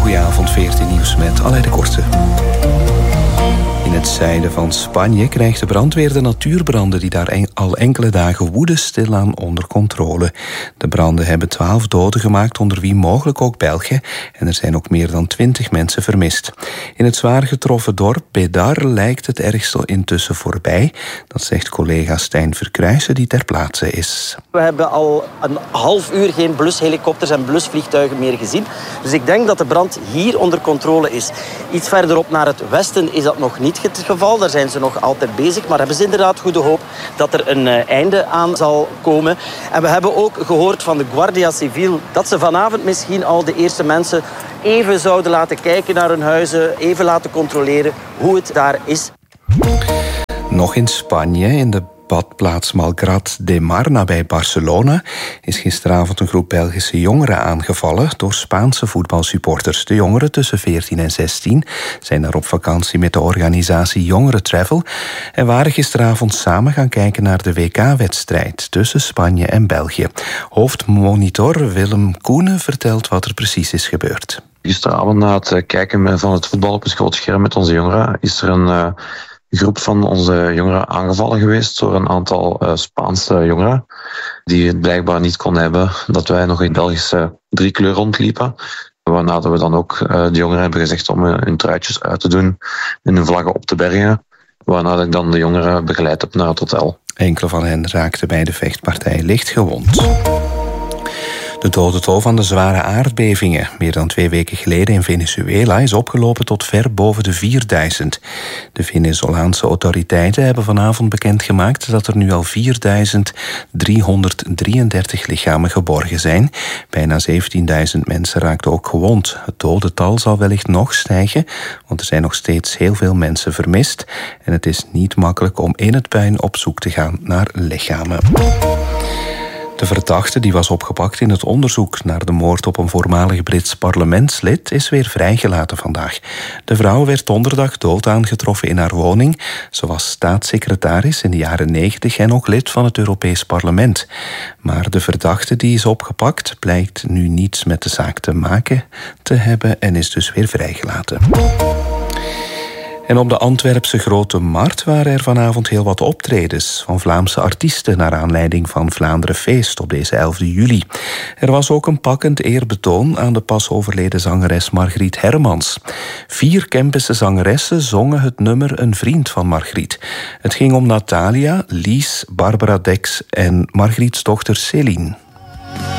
Goedenavond, 14 nieuws met Alain de Korte. In het zuiden van Spanje krijgt de brandweer de natuurbranden die daar al enkele dagen woeden stilaan onder controle. De branden hebben 12 doden gemaakt, onder wie mogelijk ook Belgen, en er zijn ook meer dan 20 mensen vermist. In het zwaar getroffen dorp Bedar lijkt het ergste intussen voorbij. Dat zegt collega Stijn Verkruijsen, die ter plaatse is. We hebben al een half uur geen blushelikopters en blusvliegtuigen meer gezien. Dus ik denk dat de brand hier onder controle is. Iets verderop naar het westen is dat nog niet het geval. Daar zijn ze nog altijd bezig. Maar hebben ze inderdaad goede hoop dat er een einde aan zal komen. En we hebben ook gehoord van de Guardia Civil dat ze vanavond misschien al de eerste mensen even zouden laten kijken naar hun huizen, even laten controleren hoe het daar is. Nog in Spanje, in de badplaats Malgrat de Mar nabij Barcelona, is gisteravond een groep Belgische jongeren aangevallen door Spaanse voetbalsupporters. De jongeren tussen 14 en 16 zijn daar op vakantie met de organisatie Jongeren Travel en waren gisteravond samen gaan kijken naar de WK-wedstrijd tussen Spanje en België. Hoofdmonitor Willem Koenen vertelt wat er precies is gebeurd. Gisteravond na het kijken van het voetbal op een groot scherm met onze jongeren is er een groep van onze jongeren aangevallen geweest door een aantal Spaanse jongeren die het blijkbaar niet kon hebben dat wij nog in Belgische driekleur rondliepen. Waarna we dan ook de jongeren hebben gezegd om hun truitjes uit te doen en hun vlaggen op te bergen. Waarna ik dan de jongeren begeleid heb naar het hotel. Enkele van hen raakten bij de vechtpartij licht gewond. De dodental van de zware aardbevingen, meer dan 2 weken geleden in Venezuela, is opgelopen tot ver boven de 4000. De Venezolaanse autoriteiten hebben vanavond bekendgemaakt dat er nu al 4333 lichamen geborgen zijn. Bijna 17.000 mensen raakten ook gewond. Het dodental zal wellicht nog stijgen, want er zijn nog steeds heel veel mensen vermist. En het is niet makkelijk om in het puin op zoek te gaan naar lichamen. De verdachte die was opgepakt in het onderzoek naar de moord op een voormalig Brits parlementslid is weer vrijgelaten vandaag. De vrouw werd donderdag dood aangetroffen in haar woning. Ze was staatssecretaris in de jaren 90 en ook lid van het Europees Parlement. Maar de verdachte die is opgepakt blijkt nu niets met de zaak te maken te hebben en is dus weer vrijgelaten. En op de Antwerpse Grote Markt waren er vanavond heel wat optredens van Vlaamse artiesten naar aanleiding van Vlaanderen Feest op deze 11 juli. Er was ook een pakkend eerbetoon aan de pas overleden zangeres Margriet Hermans. 4 Kempische zangeressen zongen het nummer Een vriend van Margriet. Het ging om Natalia, Lies, Barbara Dex en Margriets dochter Céline.